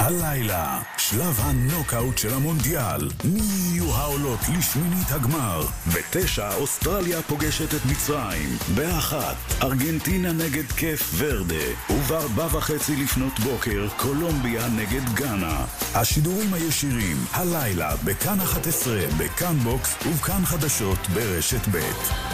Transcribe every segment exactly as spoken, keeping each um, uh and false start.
הלילה, שלב הנוקאוט של המונדיאל. מי יהיו העולות לשמינית הגמר? בתשע, אוסטרליה פוגשת את מצרים. באחת, ארגנטינה נגד קף ורדה. ובארבע וחצי לפנות בוקר, קולומביה נגד גאנה. השידורים הישירים, הלילה, בכאן אחת עשרה, בכאן בוקס ובכאן חדשות ברשת ב'.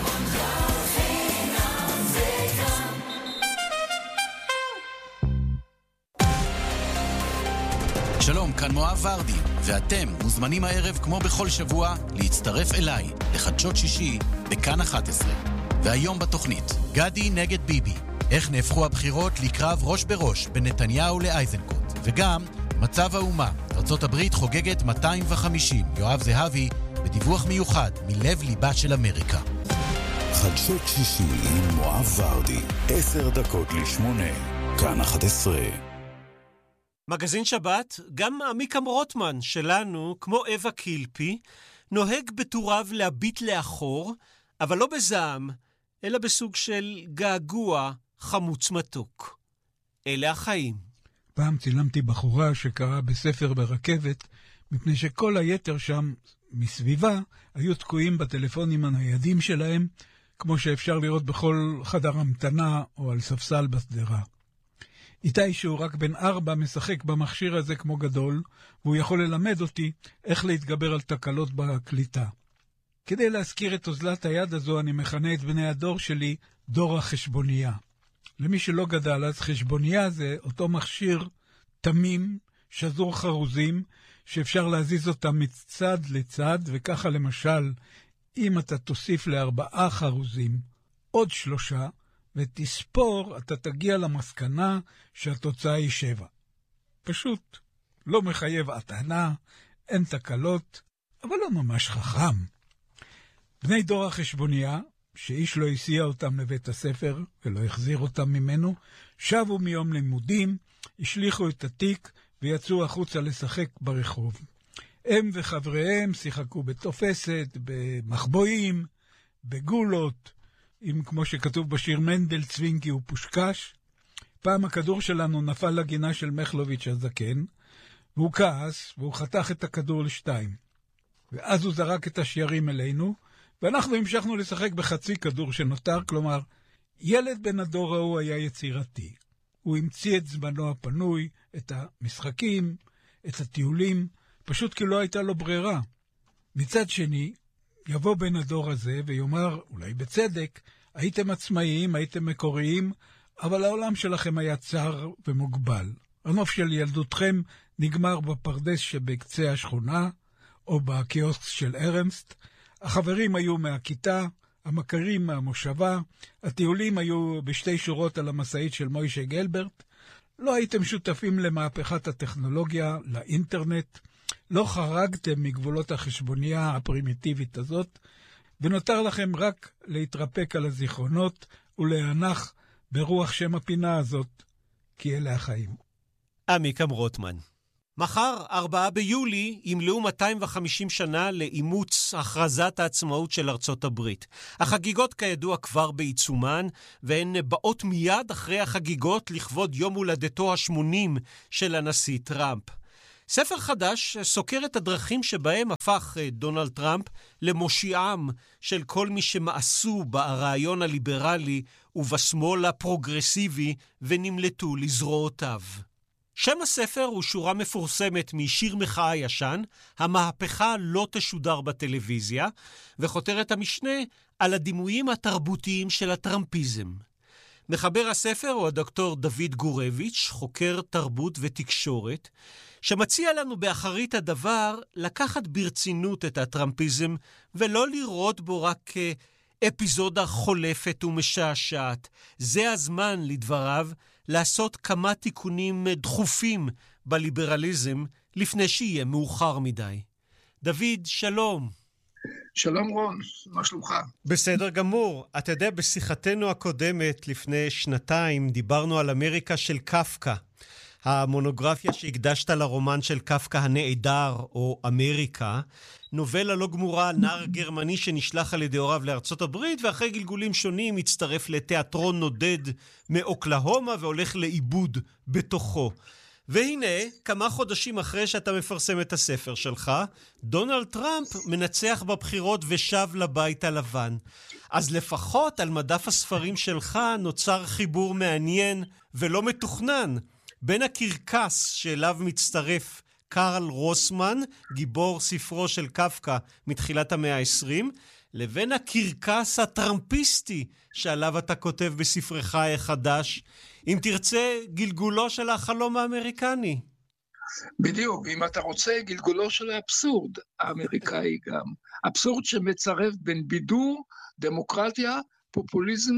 שלום, כאן מואב ורדי, ואתם מוזמנים הערב כמו בכל שבוע להצטרף אליי לחדשות שישי בכאן אחת עשרה. והיום בתוכנית, גדי נגד ביבי, איך נהפכו הבחירות לקרב ראש בראש בין נתניהו לאייזנקוט, וגם מצב האומה, ארצות הברית חוגגת מאתיים וחמישים, יואב זהבי בדיווח מיוחד מלב ליבה של אמריקה. חדשות שישי עם מואב ורדי, עשר דקות לשמונה, כאן אחת עשרה. מגזין שבת, גם עמיקם רוטמן שלנו, כמו אווה קילפי, נוהג בטוריו להביט לאחור, אבל לא בזעם, אלא בסוג של געגוע חמוץ מתוק. אלה החיים. פעם צילמתי בחורה שקראה בספר ברכבת, מפני שכל היתר שם מסביבה היו תקועים בטלפונים הניידים שלהם, כמו שאפשר לראות בכל חדר המתנה או על ספסל בסדרה. איתי שהוא רק בן ארבע משחק במכשיר הזה כמו גדול, והוא יכול ללמד אותי איך להתגבר על תקלות בקליטה. כדי להזכיר את אוזלת היד הזו, אני מכנה את בני הדור שלי דור החשבונייה. למי שלא גדל, אז חשבונייה זה אותו מכשיר תמים, שזור חרוזים, שאפשר להזיז אותם מצד לצד, וככה למשל, אם אתה תוסיף לארבעה חרוזים עוד שלושה, ותספור, אתה תגיע למסקנה שהתוצאה היא שבע. פשוט, לא מחייב עטנה, אין תקלות, אבל לא ממש חכם. בני דור החשבונייה, שאיש לא הסיע אותם לבית הספר ולא החזיר אותם ממנו, שבו מיום לימודים, השליחו את התיק ויצאו החוצה לשחק ברחוב. הם וחבריהם שיחקו בתופסת, במחבואים, בגולות, אם כמו שכתוב בשיר מנדל צווינקי הוא פושקש. פעם הכדור שלנו נפל לגינה של מחלוביץ' הזקן, והוא כעס, והוא חתך את הכדור לשתיים. ואז הוא זרק את השיירים אלינו, ואנחנו המשכנו לשחק בחצי כדור שנותר, כלומר, ילד בן הדור ההוא היה יצירתי. הוא המציא את זמנו הפנוי, את המשחקים, את הטיולים, פשוט כי לא הייתה לו ברירה. מצד שני, יבוא בן הדור הזה ויאמר, אולי בצדק, הייתם עצמאיים, הייתם מקוריים, אבל העולם שלכם היה צר ומוגבל. הנוף של ילדותכם נגמר בפרדס שבקצה השכונה, או בקיוסק של ארנסט. החברים היו מהכיתה, המכרים מהמושבה, הטיולים היו בשתי שורות על המסעית של מוישה גלברט. לא הייתם שותפים למהפכת הטכנולוגיה, לאינטרנט, לא חרגתם מגבולות החשבוניה הפרימיטיבית הזאת, ונותר לכם רק להתרפק על הזיכרונות ולהנח ברוח שם הפינה הזאת, כי אלה החיים. עמיקם רוטמן. מחר, ארבעה ביולי, ימלאו מאתיים וחמישים שנה לאימוץ הכרזת העצמאות של ארצות הברית. החגיגות כידוע כבר בעיצומן, והן באות מיד אחרי החגיגות לכבוד יום הולדתו ה-שמונים של הנשיא טראמפ. ספר חדש סוקר את הדרכים שבהם הפך דונלד טראמפ למושיעם של כל מי שמאסו ברעיון הליברלי ובשמאל הפרוגרסיבי ונמלטו לזרועותיו. שם הספר הוא שורה מפורסמת משיר מחאה ישן, המהפכה לא תשודר בטלוויזיה, וכותרת המשנה על הדימויים התרבותיים של הטראמפיזם. מחבר הספר הוא הדוקטור דוד גורביץ', חוקר תרבות ותקשורת, שמציע לנו באחרית הדבר לקחת ברצינות את הטראמפיזם ולא לראות בו רק אפיזודה חולפת ומשעשעת. זה הזמן, לדבריו, לעשות כמה תיקונים דחופים בליברליזם לפני שיהיה מאוחר מדי. דוד, שלום. שלום רון, מה שלומך? בסדר גמור. אתה יודע, בשיחתנו הקודמת לפני שנתיים דיברנו על אמריקה של קפקא. המונוגרפיה שהקדשת לרומן של קפקא הנעדר, או אמריקה, נובלה לא גמורה על נער גרמני שנשלח על ידי הוריו לארצות הברית, ואחרי גלגולים שונים מצטרף לתיאטרון נודד מאוקלהומה והולך לאיבוד בתוכו. והנה, כמה חודשים אחרי שאתה מפרסם את הספר שלך, דונלד טראמפ מנצח בבחירות ושב לבית הלבן. אז לפחות על מדף הספרים שלך נוצר חיבור מעניין ולא מתוכנן בין הקרקס שאליו מצטרף קרל רוסמן, גיבור ספרו של קפקא מתחילת המאה ה-עשרים, לבין הקרקס הטראמפיסטי שעליו אתה כותב בספרך החדש, אם תרצה, גלגולו של החלום האמריקני. בדיוק, אם אתה רוצה, גלגולו של האבסורד האמריקאי גם. אבסורד שמצרף בין בידור, דמוקרטיה, פופוליזם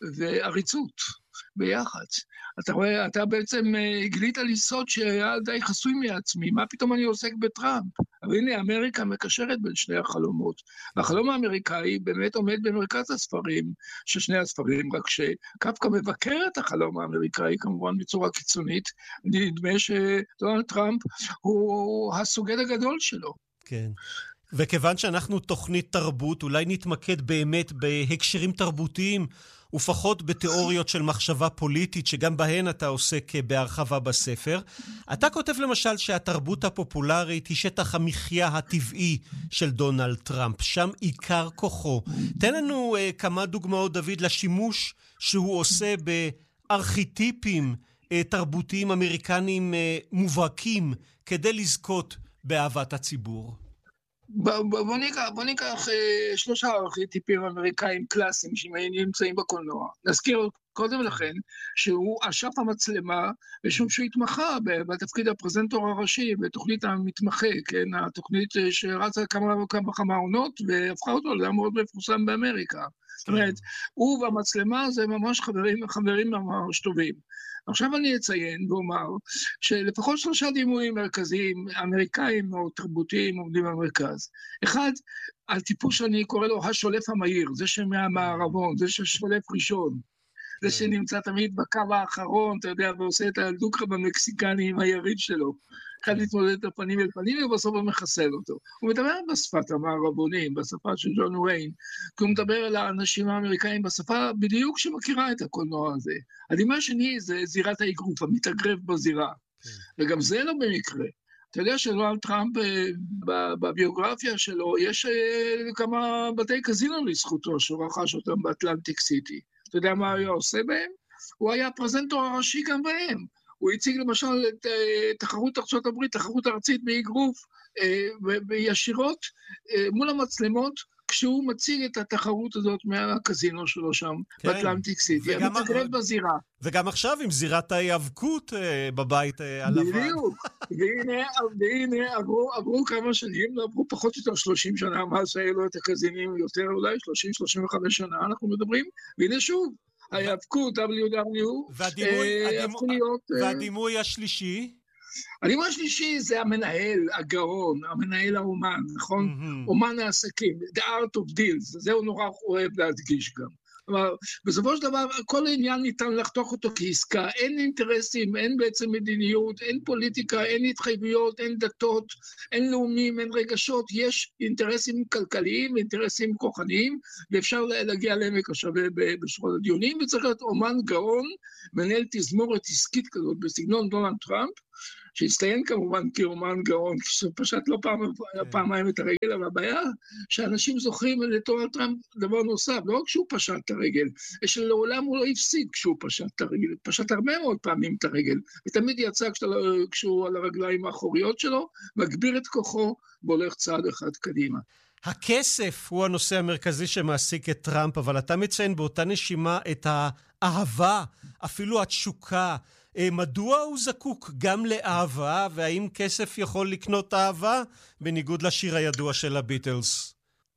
ועריצות ביחד. אתה רואה, אתה בעצם הגלית על יסוד שהיה די חסוי מעצמי, מה פתאום אני עוסק בטראמפ? אבל הנה, אמריקה מקשרת בין שני החלומות. והחלום האמריקאי באמת עומד במרכז הספרים, של שני הספרים, רק שקפקא מבקר את החלום האמריקאי, כמובן בצורה קיצונית, נדמה שדונלד טראמפ הוא הסוגד הגדול שלו. כן. וכיוון שאנחנו תוכנית תרבות, אולי נתמקד באמת בהקשרים תרבותיים, ופחות בתיאוריות של מחשבה פוליטית, שגם בהן אתה עוסק בהרחבה בספר. אתה כותב למשל שהתרבות הפופולרית היא שטח המחיה הטבעי של דונלד טראמפ, שם עיקר כוחו. תן לנו uh, כמה דוגמאות, דוד, לשימוש שהוא עושה בארכיטיפים uh, תרבותיים אמריקניים uh, מובהקים, כדי לזכות באהבת הציבור. בוא ניקח, בוא ניקח אה, שלושה ארכיטיפים אמריקאים קלאסיים שנמצאים בקולנוע. נזכיר קודם לכן שהוא אשף המצלמה, משום שהוא התמחה בתפקיד הפרזנטור הראשי בתוכנית המתמחה, כן, התוכנית שרצה כמה וכמה כמה עונות, והפכה אותו לאדם מאוד מפורסם באמריקה. זאת אומרת, הוא והמצלמה זה ממש חברים, חברים ממש טובים. עכשיו אני אציין ואומר שלפחות שלושה דימויים מרכזיים, אמריקאים או תרבותיים עומדים במרכז. אחד, על טיפוס שאני קורא לו השולף המהיר, זה שמהמערבון, זה ששולף ראשון, זה שנמצא תמיד בקו האחרון, אתה יודע, ועושה את הדוקרה במקסיקני עם היריד שלו. אחד להתמודד את הפנים אל פנים, ובסוף הוא מחסל אותו. הוא מדבר בשפת המערבונים, בשפה של ג'ון וויין, כי הוא מדבר על האנשים האמריקאים בשפה בדיוק שמכירה את הקולנוע הזה. הדימה השני זה זירת האגרוף, המתאגרף בזירה. וגם זה לא במקרה. אתה יודע שדונלד טראמפ בביוגרפיה שלו, יש כמה בתי קזינו לזכותו, שהוא רכש אותם באטלנטיק סיטי. אתה יודע מה היה עושה בהם? הוא היה הפרזנטור הראשי גם בהם. הוא הציג למשל את תחרות ארצות הברית, תחרות ארצית באגרוף, בישירות מול המצלמות, כשהוא מציג את התחרות הזאת מהקזינו שלו שם, כן. באטלנטיק סיטי, המתאגרף בזירה. וגם עכשיו עם זירת ההיאבקות בבית הלבן. בדיוק, והנה, והנה עברו, עברו כמה שנים, עברו פחות או יותר שלושים שנה, מאז שהיה לו את הקזינים יותר אולי, שלושים שלושים וחמש שנה אנחנו מדברים, והנה שוב, ההיאבקות, דאבליו דאבליו, הפכו להיות... והדימוי השלישי? הדימוי השלישי זה המנהל, הגאון, המנהל האומן, נכון? אומן העסקים, the art of deals, זה הוא נורא אוהב להדגיש גם. כלומר, בסופו של דבר, כל העניין ניתן לחתוך אותו כעסקה, אין אינטרסים, אין בעצם מדיניות, אין פוליטיקה, אין התחייבויות, אין דתות, אין לאומים, אין רגשות, יש אינטרסים כלכליים, אינטרסים כוחניים, ואפשר להגיע לעמק השווה בשורות הדיונים, וצריך להיות אומן גאון, מנהל תזמורת עסקית כזאת, בסגנון דונלד טראמפ, שהצטיין כמובן כאומן גאון, שפשט לא פעם, פעמיים את הרגל, אבל הבעיה שאנשים זוכרים לדונלד טראמפ דבר נוסף, לא רק שהוא פשט את הרגל, שלעולם הוא לא הפסיד כשהוא פשט את הרגל, פשט הרבה מאוד פעמים את הרגל, ותמיד יצא כשהוא על הרגליים האחוריות שלו, מגביר את כוחו והולך צעד אחד קדימה. הכסף הוא הנושא המרכזי שמעסיק את טראמפ, אבל אתה מציין באותה נשימה את האהבה, אפילו התשוקה. מדוע הוא זקוק גם לאהבה, והאם כסף יכול לקנות אהבה, בניגוד לשיר הידוע של הביטלס?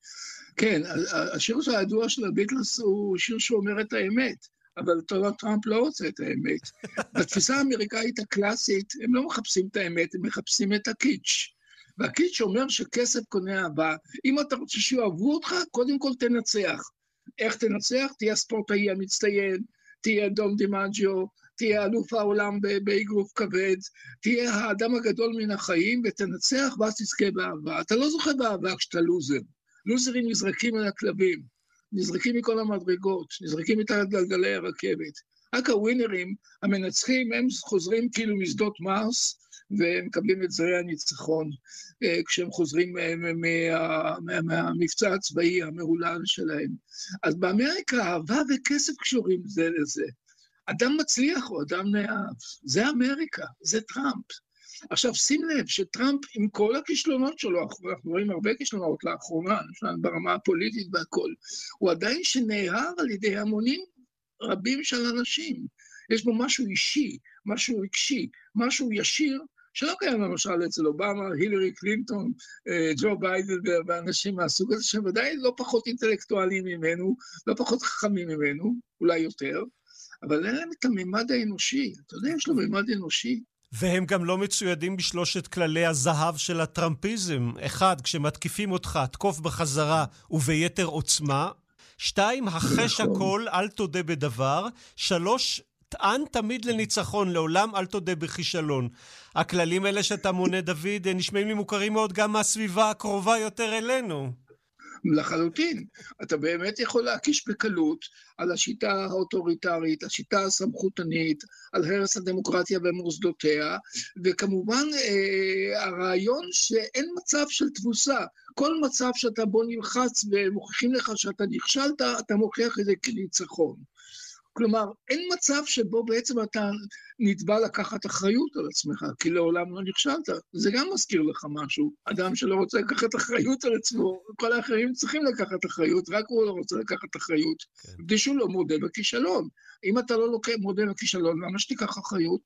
כן, השיר הידוע של הביטלס הוא שיר שאומר את האמת, אבל דונלד טראמפ לא רוצה את האמת. בתפיסה האמריקאית הקלאסית, הם לא מחפשים את האמת, הם מחפשים את הקיץ'. והקיץ' אומר שכסף קונה אהבה. אם אתה רוצה שיאהבו אותך, קודם כל תנצח. איך תנצח? תהיה ספורטאי המצטיין, תהיה דום דימג'יו, תהיה אלוף העולם באגרוף כבד, תהיה האדם הגדול מן החיים, ותנצח ואז תזכה באהבה. אתה לא זוכה באהבה כשאתה לוזר. לוזרים נזרקים על הכלבים, נזרקים מכל המדרגות, נזרקים מתחת גלגלי הרכבת. רק הווינרים, המנצחים, הם חוזרים כאילו משדות מרס, ומקבלים את זרי הניצחון, כשהם חוזרים מהמבצע הצבאי המהולל שלהם. אז באמריקה, אהבה וכסף קשורים זה לזה. אדם מצליח הוא אדם נאהב. זה אמריקה, זה טראמפ. עכשיו, שים לב שטראמפ, עם כל הכישלונות שלו, אנחנו רואים הרבה כישלונות לאחרונה, ברמה הפוליטית והכל, הוא עדיין שנאהב על ידי המונים רבים של אנשים. יש בו משהו אישי, משהו רגשי, משהו ישיר, שלא קיים למשל אצל אובמה, הילרי קלינטון, ג'ו ביידן ואנשים מהסוג הזה, שהם ודאי לא פחות אינטלקטואלים ממנו, לא פחות חכמים ממנו, אולי יותר, אבל אין להם את הממד האנושי. אתה יודע, יש לו ממד אנושי. והם גם לא מצוידים בשלושת כללי הזהב של הטראמפיזם. אחד, כשמתקיפים אותך, תקוף בחזרה וביתר עוצמה. שתיים, החש הכל, אל תודה בדבר. שלוש, טען תמיד לניצחון, לעולם אל תודה בכישלון. הכללים האלה שאתה מונה, דוד, נשמעים לי מוכרים מאוד גם מהסביבה הקרובה יותר אלינו. לחלוטין. אתה באמת יכול להקיש בקלות על השיטה האוטוריטרית, השיטה הסמכותנית, על הרס הדמוקרטיה ומוסדותיה, וכמובן אה, הרעיון שאין מצב של תבוסה. כל מצב שאתה בו נלחץ ומוכיחים לך שאתה נכשלת, אתה מוכיח את זה כניצחון. כלומר, אין מצב שבו בעצם אתה נתבע לקחת אחריות על עצמך, כי לעולם לא נכשלת. זה גם מזכיר לך משהו. אדם שלא רוצה לקחת אחריות על עצמו, כל האחרים צריכים לקחת אחריות, רק הוא לא רוצה לקחת אחריות. כדי כן. שהוא לא מודה בכישלון. אם אתה לא מודה בכישלון, למה שתיקח אחריות?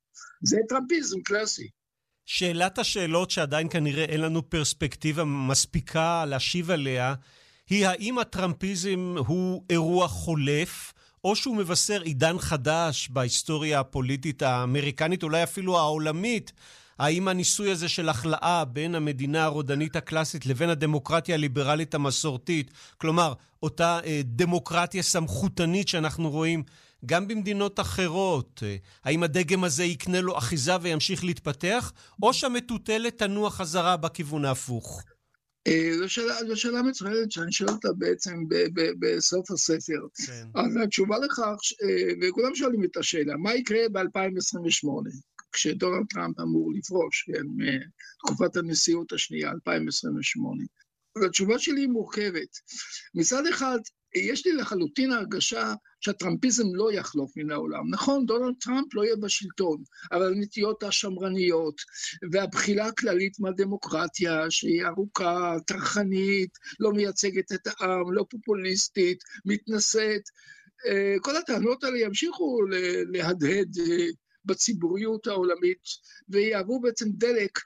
זה טראמפיזם קלאסי. שאלת השאלות שעדיין כנראה אין לנו פרספקטיבה מספיקה להשיב עליה, היא האם הטראמפיזם הוא אירוע חולף, או שהוא מבשר עידן חדש בהיסטוריה הפוליטית האמריקנית, אולי אפילו העולמית. האם הניסוי הזה של החלאה בין המדינה הרודנית הקלאסית לבין הדמוקרטיה הליברלית המסורתית, כלומר, אותה אה, דמוקרטיה סמכותנית שאנחנו רואים גם במדינות אחרות, אה, האם הדגם הזה יקנה לו אחיזה וימשיך להתפתח, או שהמטוטלת תנוע חזרה בכיוון ההפוך? זו שאלה, זו שאלה מצוינת שאני שואל אותה בעצם ב- ב- בסוף הספר. כן. אז התשובה לכך, וכולם שואלים את השאלה, מה יקרה ב-אלפיים עשרים ושמונה, כשדונלד טראמפ אמור לפרוש, כן, מתקופת הנשיאות השנייה, אלפיים עשרים ושמונה. והתשובה שלי היא מורכבת. מצד אחד, יש לי לחלוטין הרגשה שהטראמפיזם לא יחלוף מן העולם. נכון, דונלד טראמפ לא יהיה בשלטון, אבל הנטיות השמרניות והבחילה הכללית מהדמוקרטיה, שהיא ארוכה, טרחנית, לא מייצגת את העם, לא פופוליסטית, מתנשאת, כל הטענות האלה ימשיכו להדהד בציבוריות העולמית, ויעברו בעצם דלק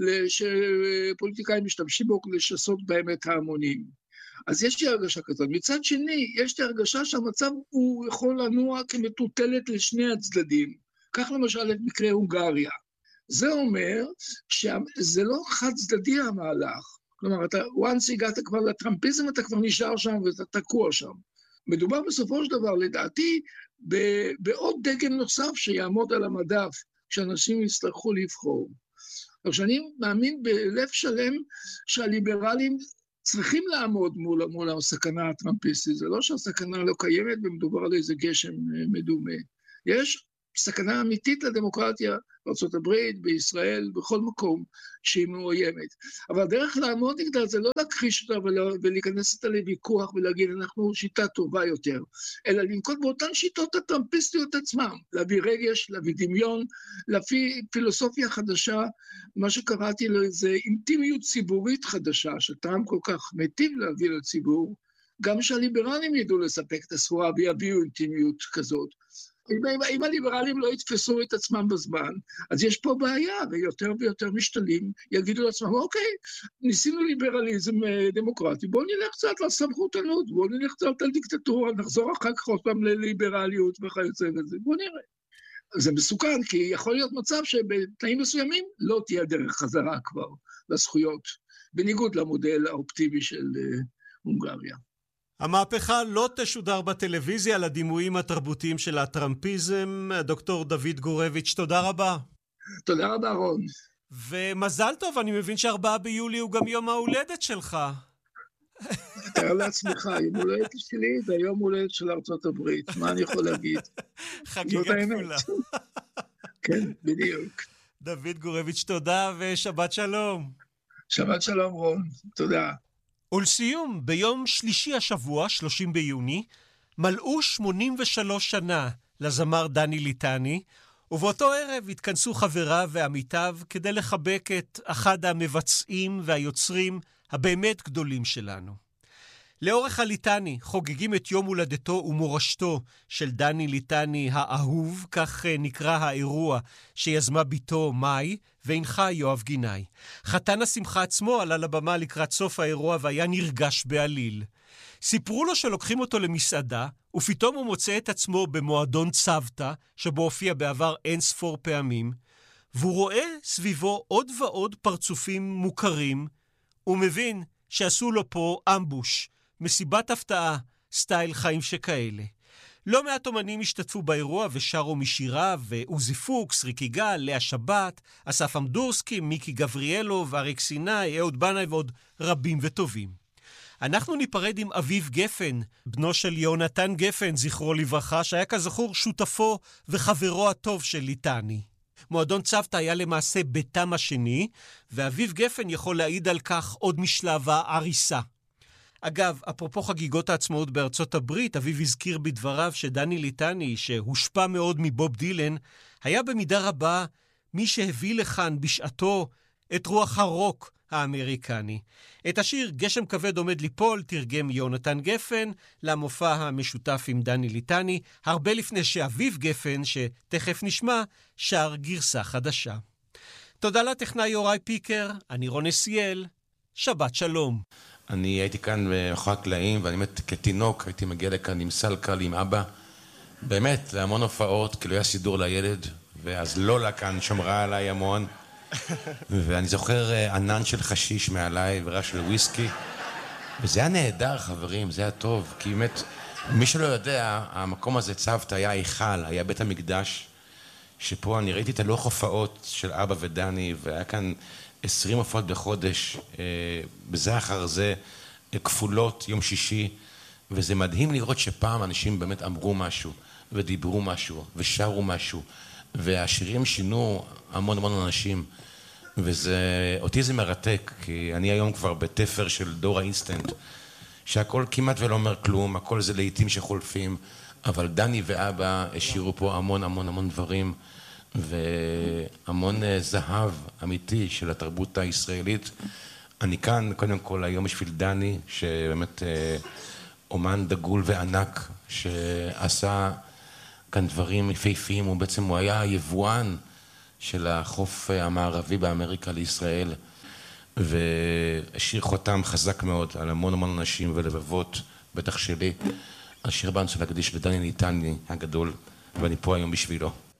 שפוליטיקאים משתמשים בו לשסות בהם את ההמונים. אז יש לי הרגשה כזאת. מצד שני, יש לי הרגשה שהמצב הוא יכול לנוע כמטוטלת לשני הצדדים. כך למשל את מקרה הונגריה. זה אומר שזה לא חד צדדי המהלך. כלומר, אתה, once הגעת כבר לטראמפיזם, אתה כבר נשאר שם ואתה תקוע שם. מדובר בסופו של דבר, לדעתי, בעוד דגם נוסף שיעמוד על המדף, שאנשים יצטרכו לבחור. עכשיו, אני מאמין בלב שלם שהליברלים צריכים לעמוד מול, מול הסכנה הטראמפיסטית. זה לא שהסכנה לא קיימת ומדובר על איזה גשם מדומה. יש סכנה אמיתית לדמוקרטיה בארצות הברית, בישראל, בכל מקום שהיא מאוימת. אבל הדרך לעמוד נגדה זה לא להכחיש אותה ולהיכנס אותה לוויכוח ולהגיד אנחנו שיטה טובה יותר, אלא לנקוט באותן שיטות הטראמפיסטיות עצמם, להביא רגש, להביא דמיון, להביא פילוסופיה חדשה, מה שקראתי לו זה אינטימיות ציבורית חדשה, שטראמפ כל כך מיטיב להביא לציבור, גם שהליברלים ידעו לספק את הסחורה ויביאו אינטימיות כזאת. אם, אם הליברלים לא יתפסו את עצמם בזמן, אז יש פה בעיה, ויותר ויותר משתלים יגידו לעצמם, אוקיי, ניסינו ליברליזם דמוקרטי, בואו נלך קצת לסמכותנות, בואו נלך קצת על דיקטטורה, נחזור אחר כך עוד פעם לליברליות וכיוצא בזה, בואו נראה. זה מסוכן, כי יכול להיות מצב שבתנאים מסוימים לא תהיה דרך חזרה כבר לזכויות, בניגוד למודל האופטימי של הונגריה. המהפכה לא תשודר בטלוויזיה לדימויים התרבותיים של הטראמפיזם. דוקטור דוד גורביץ', תודה רבה. תודה רבה, רון. ומזל טוב, אני מבין שארבעה ביולי הוא גם יום ההולדת שלך. תאר לעצמך, יום הולדת שלי זה יום הולדת של ארצות הברית, מה אני יכול להגיד? חגיגה כפולה. כן, בדיוק. דוד גורביץ', תודה ושבת שלום. שבת שלום רון, תודה. ולסיום, ביום שלישי השבוע, שלושים ביוני, מלאו שמונים ושלוש שנה לזמר דני ליטני, ובאותו ערב התכנסו חבריו ועמיתיו כדי לחבק את אחד המבצעים והיוצרים הבאמת גדולים שלנו. לאורך הליטני חוגגים את יום הולדתו ומורשתו של דני ליטני האהוב, כך נקרא האירוע שיזמה ביתו מאי והנחה יואב גינאי. חתן השמחה עצמו עלה לבמה לקראת סוף האירוע והיה נרגש בעליל. סיפרו לו שלוקחים אותו למסעדה, ופתאום הוא מוצא את עצמו במועדון צוותא, שבו הופיע בעבר אין ספור פעמים, והוא רואה סביבו עוד ועוד פרצופים מוכרים, ומבין שעשו לו פה אמבוש, מסיבת הפתעה, סטייל חיים שכאלה. לא מעט אומנים השתתפו באירוע ושרו משיריו, ועוזי פוקס, ריקי גל, לאה שבת, אסף אמדורסקי, מיקי גבריאלו, ואריק סיני, אהוד בנאי ועוד רבים וטובים. אנחנו ניפרד עם אביב גפן, בנו של יונתן גפן, זכרו לברכה, שהיה כזכור שותפו וחברו הטוב של ליטני. מועדון צוותא היה למעשה ביתם השני, ואביב גפן יכול להעיד על כך עוד משלב העריסה. אגב, אפרופו חגיגות העצמאות בארצות הברית, אביב הזכיר בדבריו שדני ליטני, שהושפע מאוד מבוב דילן, היה במידה רבה מי שהביא לכאן בשעתו את רוח הרוק האמריקני. את השיר גשם כבד עומד ליפול תרגם יונתן גפן למופע המשותף עם דני ליטני, הרבה לפני שאביב גפן, שתכף נשמע, שר גרסה חדשה. תודה לטכנאי יוראי פיקר, אני רון נסיאל, שבת שלום. אני הייתי כאן מאחורי הקלעים, ואני באמת כתינוק הייתי מגיע לכאן עם סלקל, עם אבא, באמת, להמון הופעות, כאילו היה סידור לילד, ואז לולה כאן שמרה עליי המון, ואני זוכר ענן של חשיש מעליי ורעש של וויסקי, וזה היה נהדר, חברים, זה היה טוב, כי באמת, מי שלא יודע, המקום הזה צוותא היה היכל, היה בית המקדש, שפה אני ראיתי את הלוח הופעות של אבא ודני, והיה כאן עשרים הופעות בחודש, בזה אחר זה, כפולות, יום שישי, וזה מדהים לראות שפעם אנשים באמת אמרו משהו, ודיברו משהו, ושרו משהו, והשירים שינו המון המון אנשים, וזה, אותי זה מרתק, כי אני היום כבר בתפר של דור האינסטנט, שהכל כמעט ולא אומר כלום, הכל זה לעיתים שחולפים, אבל דני ואבא השאירו פה המון המון המון דברים, והמון זהב אמיתי של התרבות הישראלית. אני כאן קודם כל היום בשביל דני, שבאמת אומן דגול וענק, שעשה כאן דברים יפהפיים, הוא בעצם הוא היה היבואן של החוף המערבי באמריקה לישראל, והשאיר חותם חזק מאוד על המון המון אנשים ולבבות, בטח שלי. השיר הבא אני רוצה להקדיש לדני ליטני הגדול, ואני פה היום בשבילו.